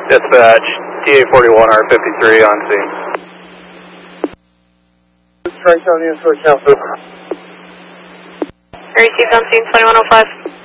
Dispatch, TA41R53 on scene. Try 70 for Council. Received on scene 2105.